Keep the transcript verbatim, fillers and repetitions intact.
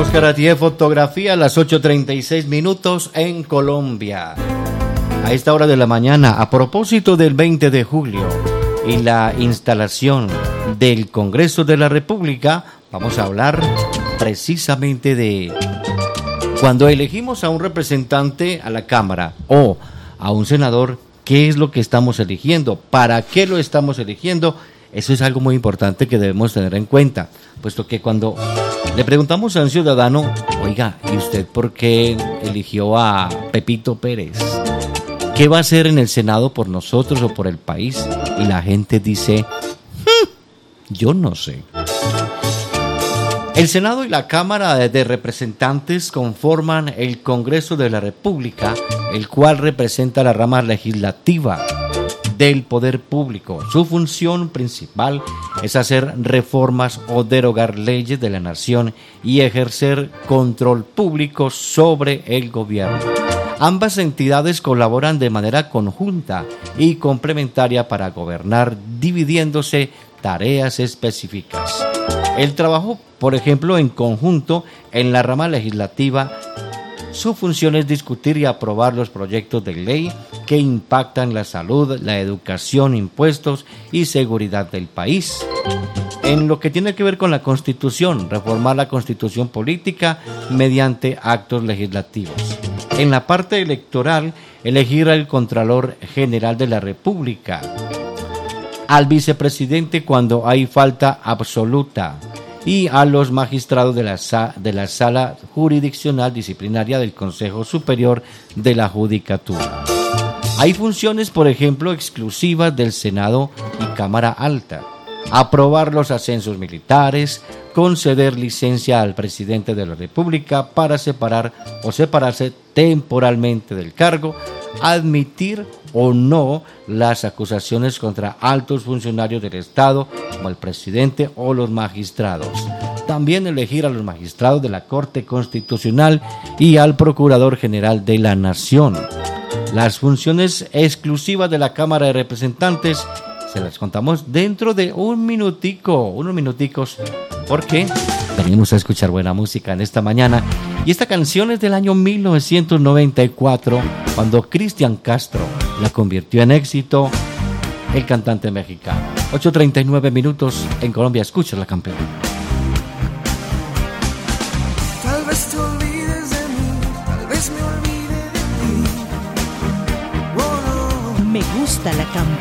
Oscar Atié, fotografía a las ocho treinta y seis minutos en Colombia. A esta hora de la mañana, a propósito del veinte de julio y la instalación del Congreso de la República, vamos a hablar precisamente de cuando elegimos a un representante a la Cámara o a un senador, ¿qué es lo que estamos eligiendo? ¿Para qué lo estamos eligiendo? Eso es algo muy importante que debemos tener en cuenta, puesto que cuando le preguntamos a un ciudadano, oiga, ¿y usted por qué eligió a Pepito Pérez? ¿Qué va a hacer en el Senado por nosotros o por el país? Y la gente dice, hm, yo no sé. El Senado y la Cámara de Representantes conforman el Congreso de la República, el cual representa la rama legislativa del poder público. Su función principal es hacer reformas o derogar leyes de la nación y ejercer control público sobre el gobierno. Ambas entidades colaboran de manera conjunta y complementaria para gobernar, dividiéndose tareas específicas. El trabajo, por ejemplo, en conjunto en la rama legislativa, su función es discutir y aprobar los proyectos de ley que impactan la salud, la educación, impuestos y seguridad del país. En lo que tiene que ver con la Constitución, reformar la Constitución política mediante actos legislativos. En la parte electoral, elegir al Contralor General de la República, al vicepresidente cuando hay falta absoluta, y a los magistrados de la, de la Sala Jurisdiccional Disciplinaria del Consejo Superior de la Judicatura. Hay funciones, por ejemplo, exclusivas del Senado y Cámara Alta: aprobar los ascensos militares, conceder licencia al presidente de la República para separar o separarse temporalmente del cargo, admitir o no las acusaciones contra altos funcionarios del Estado, como el presidente o los magistrados. También elegir a los magistrados de la Corte Constitucional y al Procurador General de la Nación. Las funciones exclusivas de la Cámara de Representantes se las contamos dentro de un minutico, unos minuticos, porque venimos a escuchar buena música en esta mañana. Y esta canción es del año mil novecientos noventa y cuatro, cuando Cristian Castro la convirtió en éxito, el cantante mexicano. ocho treinta y nueve minutos en Colombia. Escucha la campeona. Tal vez te olvides de mí, tal vez me olvide de ti. Oh, no. Me gusta la campeona.